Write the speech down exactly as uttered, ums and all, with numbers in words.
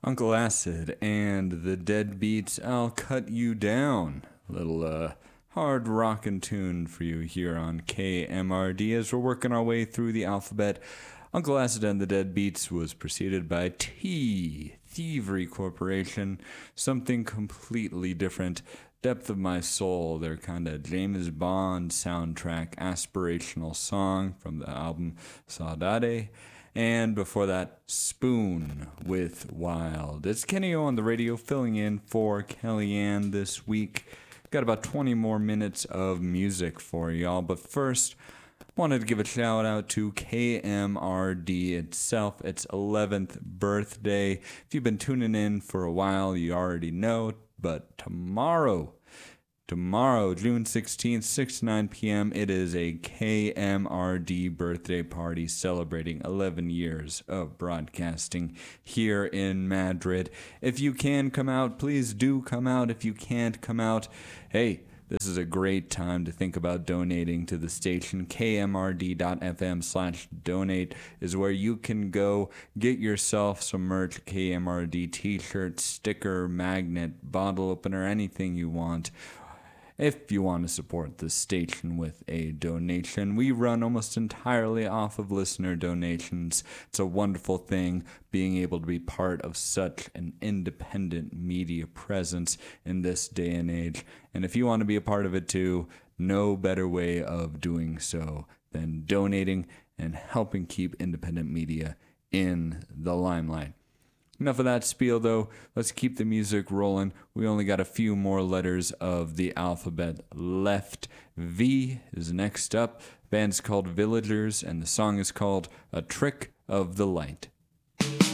Uncle Acid and the Deadbeats, I'll Cut You Down. A little uh, hard rockin' tune for you here on K M R D as we're working our way through the alphabet. Uncle Acid and the Deadbeats was preceded by T, Thievery Corporation, something completely different. Depth of My Soul, their kind of James Bond soundtrack aspirational song from the album Saudade. And before that, Spoon with Wild. It's Kenny O on the radio filling in for Kellyanne this week. Got about twenty more minutes of music for y'all, but first, wanted to give a shout out to K M R D itself. Its eleventh birthday. If you've been tuning in for a while, you already know, but tomorrow, Tomorrow, June sixteenth, six to nine p.m., it is a K M R D birthday party celebrating eleven years of broadcasting here in Madrid. If you can come out, please do come out. If you can't come out, hey, this is a great time to think about donating to the station. K M R D dot F M slash donate is where you can go get yourself some merch, K M R D t-shirt, sticker, magnet, bottle opener, anything you want. If you want to support the station with a donation, we run almost entirely off of listener donations. It's a wonderful thing being able to be part of such an independent media presence in this day and age. And if you want to be a part of it too, no better way of doing so than donating and helping keep independent media in the limelight. Enough of that spiel, though. Let's keep the music rolling. We only got a few more letters of the alphabet left. V is next up. The band's called Villagers, and the song is called A Trick of the Light.